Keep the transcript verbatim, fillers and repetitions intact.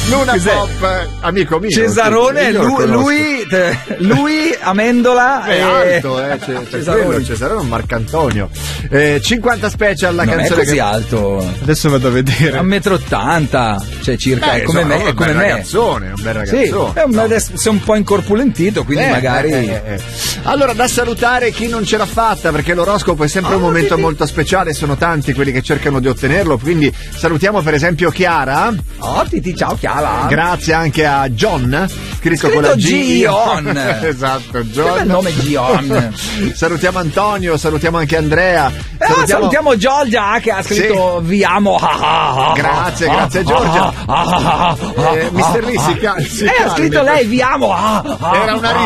Luna Cos'è? Pop, amico mio. Cesarone, sì, io lo lui, conosco. lui, te- lui, Amendola È e... alto, eh, c'è, c'è Cesarone. quello, Cesarone è un Marcantonio. Eh, cinquanta special la Non è canzone così che... alto. Adesso vado a vedere. A un metro ottanta, cioè circa, Eh, è come insomma, me, è è come un bel me. ragazzone, è un bel Sì, ragazzone. è un, No. adesso sei un po' incorpulentito, quindi Eh, magari... eh, eh, eh. Allora, da salutare chi non ce l'ha fatta, perché l'oroscopo è sempre Oh, un momento sì, sì. molto speciale, sono tanti quelli che cercano di ottenerlo, quindi salutiamo per esempio Chiara. Oh, Titi, ciao Chiara. Grazie anche a John, scritto, Scritto con la G. Gion. Esatto, Che John. bel nome Gion. Salutiamo Antonio, salutiamo anche Andrea. Eh, salutiamo... salutiamo Giorgia che ha scritto Sì. vi amo. Grazie, grazie Giorgia. Eh, mister Lee si cal- si Eh, ha calmi. scritto lei vi amo. Era una